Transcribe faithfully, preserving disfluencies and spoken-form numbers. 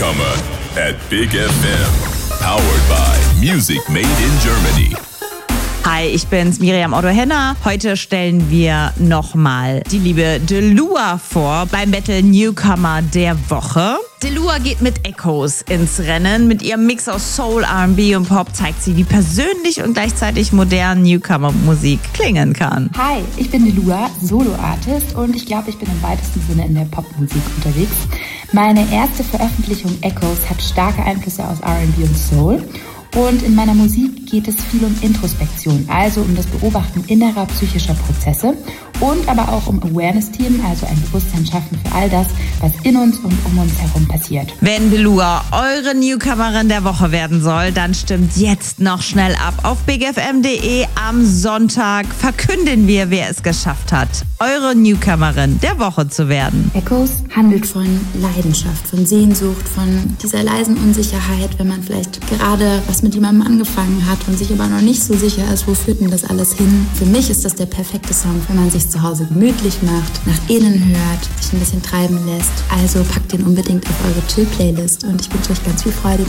Newcomer at Big F M. Powered by Music Made in Germany. Hi, ich bin's, Miriam Otto-Henner. Heute stellen wir nochmal die liebe Delua vor beim Battle Newcomer der Woche. Delua geht mit Echoes ins Rennen. Mit ihrem Mix aus Soul, R and B und Pop zeigt sie, wie persönlich und gleichzeitig modern Newcomer-Musik klingen kann. Hi, ich bin Delua, Solo-Artist, und ich glaube, ich bin im weitesten Sinne in der Popmusik unterwegs. Meine erste Veröffentlichung Echoes hat starke Einflüsse aus R and B und Soul. Und in meiner Musik geht es viel um Introspektion, also um das Beobachten innerer psychischer Prozesse und aber auch um Awareness-Themen, also ein Bewusstsein schaffen für all das, was in uns und um uns herum passiert. Wenn Delua eure Newcomerin der Woche werden soll, dann stimmt jetzt noch schnell ab. Auf big f m punkt d e am Sonntag verkünden wir, wer es geschafft hat, eure Newcomerin der Woche zu werden. Echoes handelt von Leidenschaft, von Sehnsucht, von dieser leisen Unsicherheit, wenn man vielleicht gerade was mit jemandem angefangen hat und sich aber noch nicht so sicher ist, wo führt denn das alles hin. Für mich ist das der perfekte Song, wenn man sich zu Hause gemütlich macht, nach innen hört, sich ein bisschen treiben lässt. Also packt den unbedingt auf eure Chill-Playlist und ich wünsche euch ganz viel Freude